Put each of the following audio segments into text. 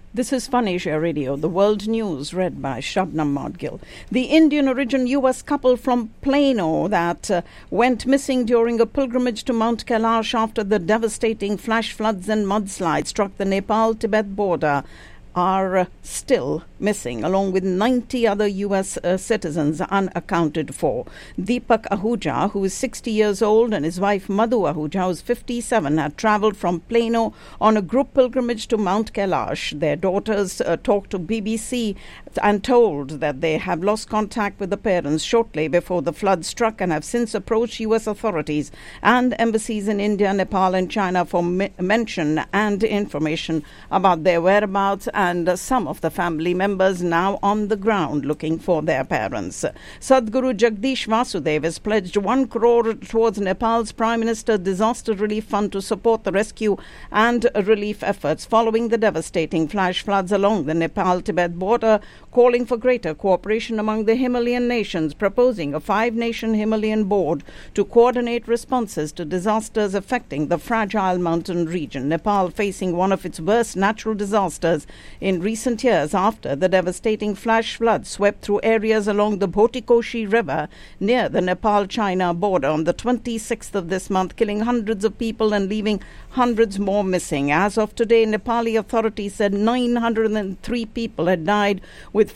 This is Fun Asia Radio, the world news read by Shabnam Madgil. The Indian origin US couple from Plano that went missing during a pilgrimage to Mount Kailash after the devastating flash floods and mudslides struck the Nepal-Tibet border are still missing, along with 90 other U.S. citizens unaccounted for. Deepak Ahuja, who is 60 years old, and his wife Madhu Ahuja, who is 57, had travelled from Plano on a group pilgrimage to Mount Kailash. Their daughters talked to BBC and told that they have lost contact with the parents shortly before the flood struck and have since approached U.S. authorities and embassies in India, Nepal and China for mention and information about their whereabouts, and some of the family members now on the ground looking for their parents. Sadhguru Jagdish Vasudev has pledged 1 crore towards Nepal's Prime Minister Disaster Relief Fund to support the rescue and relief efforts following the devastating flash floods along the Nepal-Tibet border, calling for greater cooperation among the Himalayan nations, proposing a 5-nation Himalayan board to coordinate responses to disasters affecting the fragile mountain region. Nepal facing one of its worst natural disasters in recent years after the devastating flash floods swept through areas along the Bhotikoshi River near the Nepal-China border on the 26th of this month, killing hundreds of people and leaving hundreds more missing. As of today, Nepali authorities said 903 people had died, with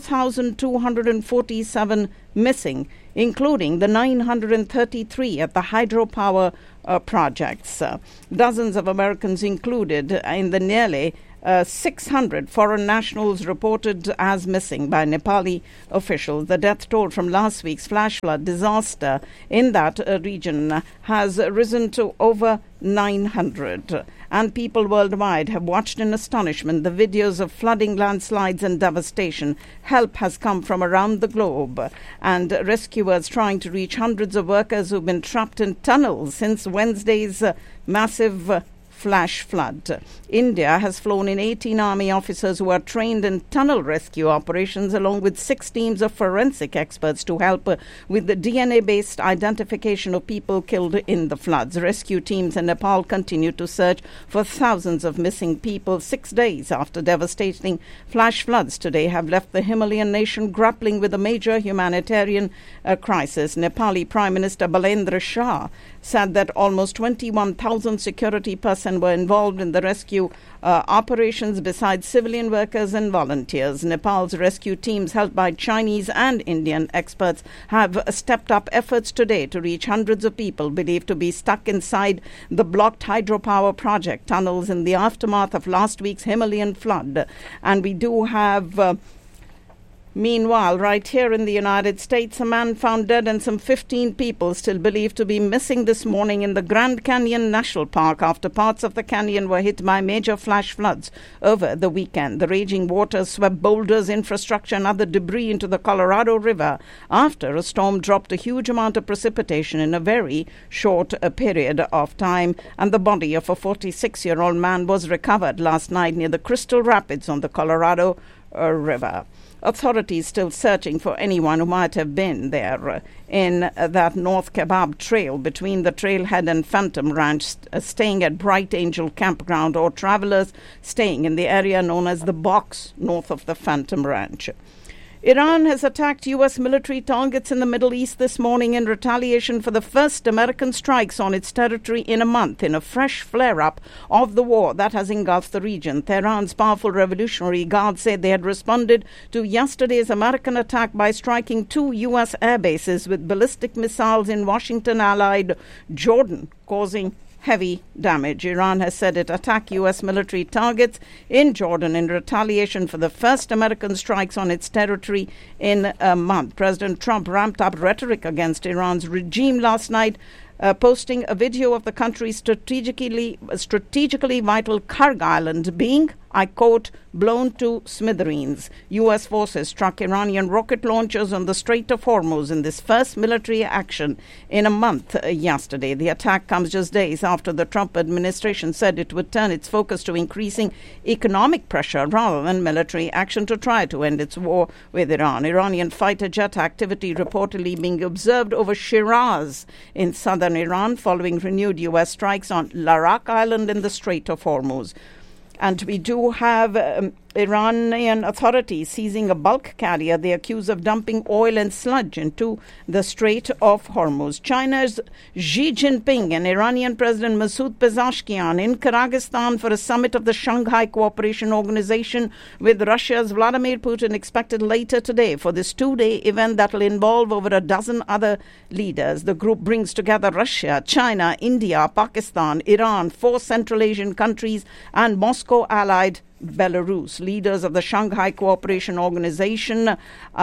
4,247 missing, including the 933 at the hydropower projects. Dozens of Americans included in the nearly 600 foreign nationals reported as missing by Nepali officials. The death toll from last week's flash flood disaster in that region has risen to over 900. And people worldwide have watched in astonishment the videos of flooding, landslides and devastation. Help has come from around the globe, and rescuers trying to reach hundreds of workers who've been trapped in tunnels since Wednesday's massive flash flood. India has flown in 18 army officers who are trained in tunnel rescue operations, along with 6 teams of forensic experts to help with the DNA-based identification of people killed in the floods. Rescue teams in Nepal continue to search for thousands of missing people 6 days after devastating flash floods today have left the Himalayan nation grappling with a major humanitarian crisis. Nepali Prime Minister Balendra Shah said that almost 21,000 security personnel were involved in the rescue operations besides civilian workers and volunteers. Nepal's rescue teams, helped by Chinese and Indian experts, have stepped up efforts today to reach hundreds of people believed to be stuck inside the blocked hydropower project tunnels in the aftermath of last week's Himalayan flood. And we do have meanwhile, right here in the United States, a man found dead and some 15 people still believed to be missing this morning in the Grand Canyon National Park after parts of the canyon were hit by major flash floods over the weekend. The raging waters swept boulders, infrastructure and other debris into the Colorado River after a storm dropped a huge amount of precipitation in a very short period of time. And the body of a 46-year-old man was recovered last night near the Crystal Rapids on the Colorado River. Authorities still searching for anyone who might have been there in that North Kebab Trail between the Trailhead and Phantom Ranch, staying at Bright Angel Campground, or travelers staying in the area known as the Box north of the Phantom Ranch. Iran has attacked U.S. military targets in the Middle East this morning in retaliation for the first American strikes on its territory in a month, in a fresh flare-up of the war that has engulfed the region. Tehran's powerful Revolutionary Guard said they had responded to yesterday's American attack by striking 2 U.S. air bases with ballistic missiles in Washington-allied Jordan, causing heavy damage. Iran has said it attacked U.S. military targets in Jordan in retaliation for the first American strikes on its territory in a month. President Trump ramped up rhetoric against Iran's regime last night, posting a video of the country's strategically vital Kurg Island being, I quote, blown to smithereens. U.S. forces struck Iranian rocket launchers on the Strait of Hormuz in this first military action in a month yesterday. The attack comes just days after the Trump administration said it would turn its focus to increasing economic pressure rather than military action to try to end its war with Iran. Iranian fighter jet activity reportedly being observed over Shiraz in southern Iran following renewed U.S. strikes on Larak Island in the Strait of Hormuz. And we do have Iranian authorities seizing a bulk carrier they accuse of dumping oil and sludge into the Strait of Hormuz. China's Xi Jinping and Iranian President Masoud Pezeshkian in Kyrgyzstan for a summit of the Shanghai Cooperation Organization with Russia's Vladimir Putin expected later today for this two-day event that will involve over a dozen other leaders. The group brings together Russia, China, India, Pakistan, Iran, 4 Central Asian countries and Moscow-allied Belarus. Leaders of the Shanghai Cooperation Organization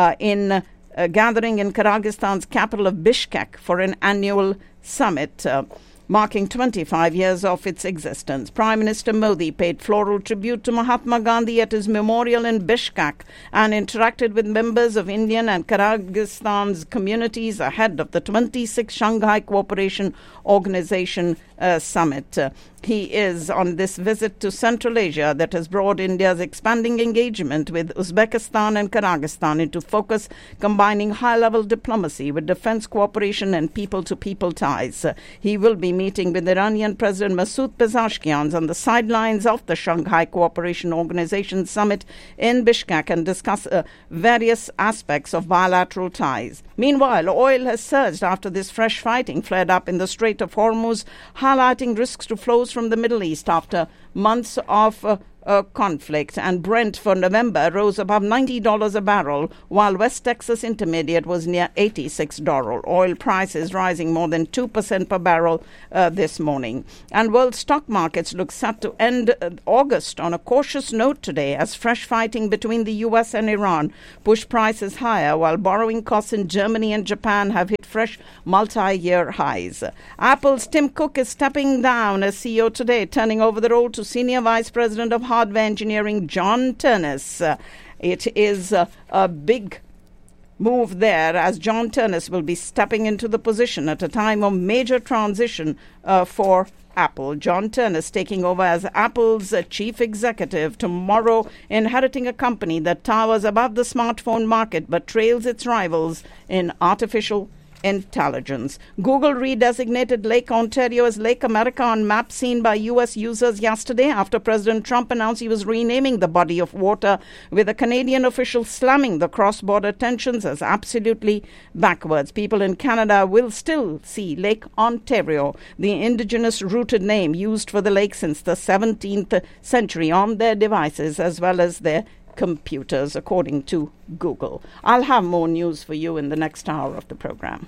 gathering in Kyrgyzstan's capital of Bishkek for an annual summit marking 25 years of its existence. Prime Minister Modi paid floral tribute to Mahatma Gandhi at his memorial in Bishkek and interacted with members of Indian and Kyrgyzstan's communities ahead of the 26th Shanghai Cooperation Organization summit. He is on this visit to Central Asia that has brought India's expanding engagement with Uzbekistan and Kyrgyzstan into focus, combining high-level diplomacy with defense cooperation and people-to-people ties. He will be meeting with Iranian President Masoud Pezeshkian on the sidelines of the Shanghai Cooperation Organization summit in Bishkek and discuss various aspects of bilateral ties. Meanwhile, oil has surged after this fresh fighting flared up in the Strait of Hormuz, highlighting risks to flows from the Middle East after months of conflict. And Brent for November rose above $90 a barrel, while West Texas Intermediate was near $86. Oil prices rising more than 2% per barrel this morning. And world stock markets look set to end August on a cautious note today as fresh fighting between the U.S. and Iran push prices higher, while borrowing costs in Germany and Japan have hit fresh multi-year highs. Apple's Tim Cook is stepping down as CEO today, turning over the role to Senior Vice President of Hardware Engineering John Ternus. It is a big move there, as John Ternus will be stepping into the position at a time of major transition for Apple. John Ternus taking over as Apple's chief executive tomorrow, inheriting a company that towers above the smartphone market but trails its rivals in artificial intelligence. Google redesignated Lake Ontario as Lake America on maps seen by U.S. users yesterday after President Trump announced he was renaming the body of water, with a Canadian official slamming the cross-border tensions as absolutely backwards. People in Canada will still see Lake Ontario, the indigenous-rooted name used for the lake since the 17th century, on their devices as well as their computers, according to Google. I'll have more news for you in the next hour of the program.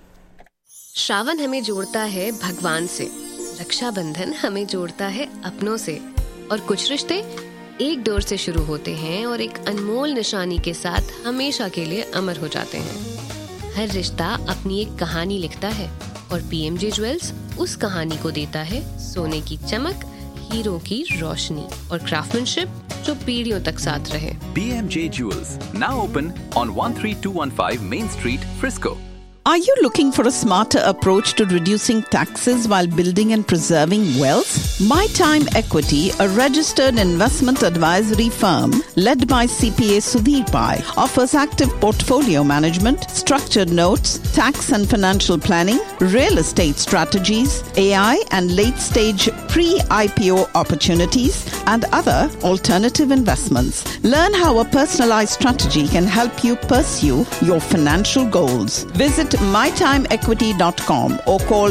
Shravan हमें जोड़ता है भगवान से, रक्षाबंधन हमें जोड़ता है अपनों से, और कुछ रिश्ते एक डोर से शुरू होते हैं और एक अनमोल निशानी के साथ हमेशा के लिए अमर हो जाते हैं। हर रिश्ता अपनी एक कहानी लिखता है और पीएमजे ज्वेल्स उस कहानी को देता है सोने की चमक, हीरो की रोशनी और क्राफ्टमैनशिप जो पीढ़ियों तक साथ रहे। PMJ Jewels, now open on 13215 Main Street, Frisco. Are you looking for a smarter approach to reducing taxes while building and preserving wealth? My Time Equity, a registered investment advisory firm led by CPA Sudhir Pai, offers active portfolio management, structured notes, tax and financial planning, real estate strategies, AI and late-stage pre-IPO opportunities, and other alternative investments. Learn how a personalized strategy can help you pursue your financial goals. Visit mytimeequity.com or call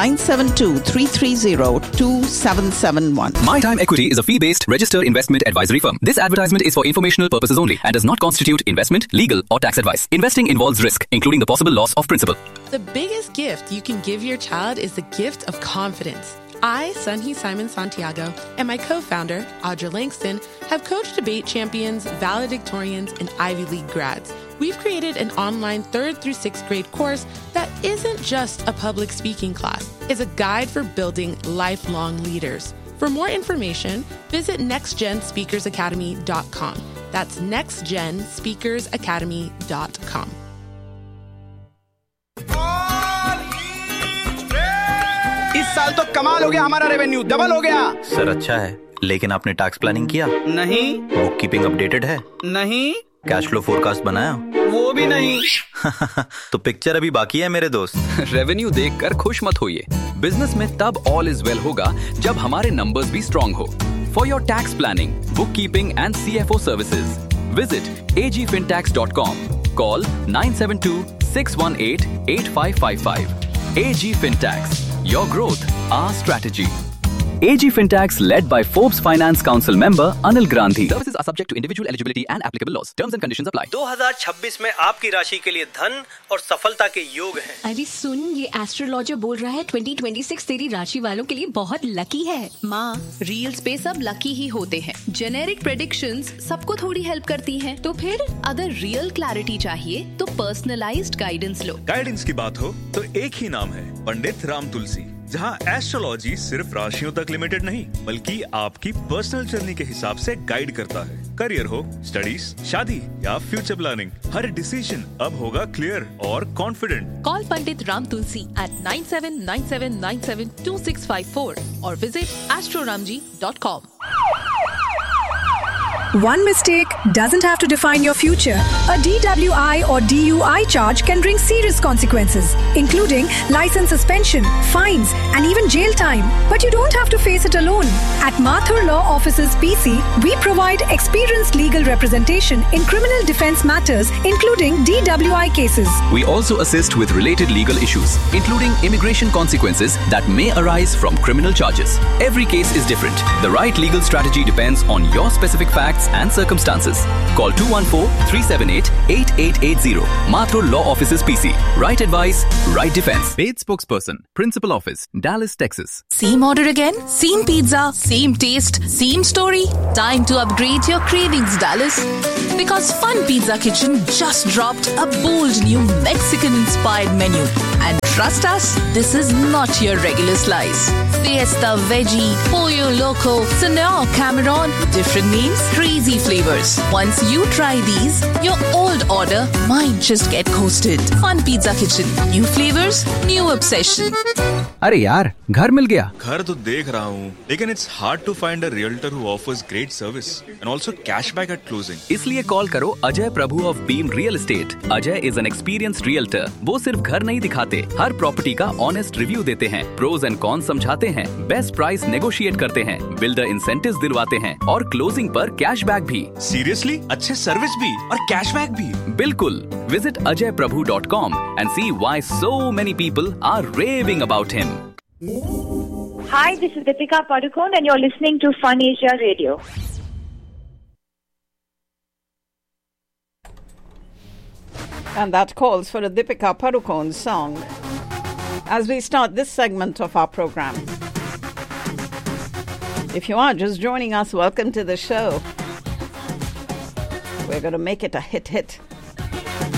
972-330-2771. My Time Equity is a fee-based registered investment advisory firm. This advertisement is for informational purposes only and does not constitute investment, legal or tax advice. Investing involves risk, including the possible loss of principal. The biggest gift you can give your child is the gift of confidence. I, Sunhee Simon Santiago, and my co-founder, Audra Langston, have coached debate champions, valedictorians, and Ivy League grads. We've created an online 3rd through 6th grade course that isn't just a public speaking class. It's a guide for building lifelong leaders. For more information, visit nextgenspeakersacademy.com. That's nextgenspeakersacademy.com. इस साल तो कमाल हो गया, हमारा revenue double हो गया। Sir अच्छा है, लेकिन आपने टैक्स प्लानिंग किया? नहीं। बुक कीपिंग अपडेटेड है? नहीं। कैश फ्लो फोरकास्ट बनाया? वो भी नहीं। तो पिक्चर अभी बाकी है मेरे दोस्त। रेवेन्यू देखकर खुश मत होइए। बिजनेस में तब ऑल इज वेल होगा जब हमारे नंबर्स भी स्ट्रांग हो। for your tax planning, bookkeeping and CFO services. Visit agfintax.com. Call 972-618-8555. AG Fintax. Your growth, our strategy. AG Fintax, led by Forbes Finance Council member Anil Gandhi. Services are subject to individual eligibility and applicable laws. Terms and conditions apply. 2026 में आपकी राशि के लिए धन और सफलता के योग हैं। अरे सुन, ये एस्ट्रोलॉजर बोल रहा है 2026 तेरी राशि वालों के लिए बहुत लकी है। माँ, रील्स पे सब लकी ही होते हैं। जेनेरिक प्रेडिक्शंस सबको थोड़ी हेल्प करती हैं। तो फिर अगर रियल क्लैरिटी चाहिए तो पर्सनलाइज्ड गाइडेंस लो। गाइडेंस की बात हो तो एक ही नाम है, पंडित राम तुलसी, जहां एस्ट्रोलॉजी सिर्फ राशियों तक लिमिटेड नहीं बल्कि आपकी पर्सनल जर्नी के हिसाब से गाइड करता है। करियर हो, स्टडीज, शादी या फ्यूचर प्लानिंग, हर डिसीजन अब होगा क्लियर और confident. Call Pandit Ram Tulsi at 9797972654 or visit astroramji.com. One mistake doesn't have to define your future. A DWI or DUI charge can bring serious consequences, including license suspension, fines, and even jail time. But you don't have to face it alone. At Mathur Law Offices PC, we provide experienced legal representation in criminal defense matters, including DWI cases. We also assist with related legal issues, including immigration consequences that may arise from criminal charges. Every case is different. The right legal strategy depends on your specific facts and circumstances. Call 214-378-8880. Mathur Law Offices PC. Right advice, right defense. Paid spokesperson, Principal Office, Dallas, Texas. Same order again? Same pizza? Same taste? Same story? Time to upgrade your cravings, Dallas. Because Fun Pizza Kitchen just dropped a bold new Mexican-inspired menu. And trust us, this is not your regular slice. Fiesta Veggie, Pollo Loco, Senor Cameron, different names, crazy flavors. Once you try these, your old order might just get coasted. Fun Pizza Kitchen. New flavors, new obsession. अरे यार, घर मिल गया। घर तो देख रहा हूँ, लेकिन it's hard to find a realtor who offers great service and also cashback at closing. इसलिए कॉल करो अजय प्रभु of beam real estate. Ajay is an experienced realtor. वो सिर्फ घर नहीं दिखाते, हर प्रॉपर्टी का ऑनेस्ट रिव्यू देते हैं, प्रोज एंड कॉन्स समझाते हैं, बेस्ट प्राइस नेगोशिएट करते हैं, बिल्डर इंसेंटिव्स दिलवाते हैं और क्लोजिंग पर कैशबैक भी। Seriously? अच्छे सर्विस भी और कैशबैक भी? बिल्कुल। Visit ajayprabhu.com and see why so many people are raving about him. Hi, this is Deepika Padukone and you're listening to Fun Asia Radio. And that calls for a Deepika Padukone song as we start this segment of our program. If you are just joining us, welcome to the show. We're going to make it a hit.